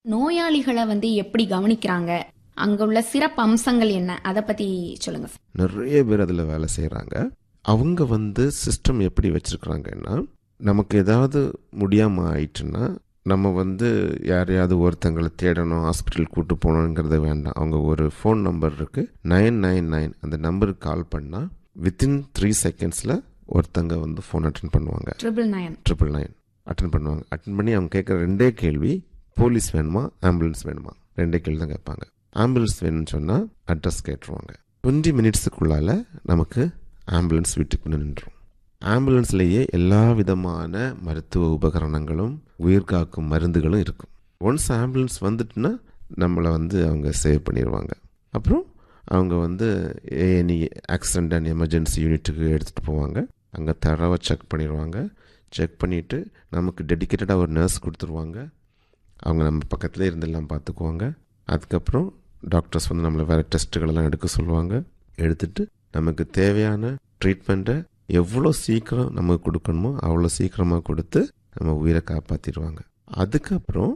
நோயாளிகளை எப்படி கவனிக்கிறாங்க, அங்க உள்ள சிறப்பு அம்சங்கள் என்ன, அதை பத்தி சொல்லுங்க சார். நிறைய பேர் அதில் வேலை செய்கிறாங்க. அவங்க சிஸ்டம் எப்படி வச்சுருக்குறாங்கன்னா, நமக்கு ஏதாவது முடியாமல் ஆயிட்டுன்னா நம்ம யாரையாவது ஒருத்தங்களை தேடணும், ஹாஸ்பிட்டல் கூட்டு போகணுங்கிறது வேண்டாம். அவங்க ஒரு ஃபோன் நம்பர் இருக்குது, 999, அந்த நம்பருக்கு கால் பண்ணால் வித்தின் 3 செகண்ட்ஸில் ஒருத்தங்க ஃபோன் அட்டன் பண்ணுவாங்க. 999 அட்டன் பண்ணுவாங்க. அட்டன் பண்ணி அவங்க கேட்குற 2 கேள்வி, போலீஸ் வேணுமா ஆம்புலன்ஸ் வேணுமா, 2 கேள்வி தான் கேட்பாங்க. ஆம்புலன்ஸ் வேணும்னு சொன்னால் அட்ரஸ் கேட்டுருவாங்க. 20 மினிட்ஸுக்குள்ளால் நமக்கு ஆம்புலன்ஸ் வீட்டுக்கு நின்றுடும். ஆம்புலன்ஸ்லேயே எல்லா விதமான மருத்துவ உபகரணங்களும் உயிர் காக்கும் மருந்துகளும் இருக்கும். ஒன்ஸ் ஆம்புலன்ஸ் வந்துட்டுன்னா நம்மளை அவங்க சேவ் பண்ணிடுவாங்க. அப்புறம் அவங்க ஏஎன்இ ஆக்சிடென்ட் அண்ட் எமர்ஜென்சி யூனிட்டுக்கு எடுத்துகிட்டு போவாங்க. அங்கே தரவாக செக் பண்ணிடுவாங்க. செக் பண்ணிவிட்டு நமக்கு டெடிக்கேட்டடாக ஒரு நர்ஸ் கொடுத்துருவாங்க. அவங்க நம்ம பக்கத்துலேயே இருந்தெல்லாம் பார்த்துக்குவாங்க. அதுக்கப்புறம் டாக்டர்ஸ் நம்மளை வேறு டெஸ்ட்டுகளெல்லாம் எடுக்க சொல்லுவாங்க. எடுத்துட்டு நமக்கு தேவையான ட்ரீட்மெண்ட்டை எவ்வளோ சீக்கிரம் நமக்கு கொடுக்கணுமோ அவ்வளோ சீக்கிரமாக கொடுத்து நம்ம உயிரை காப்பாற்றிடுவாங்க. அதுக்கப்புறம்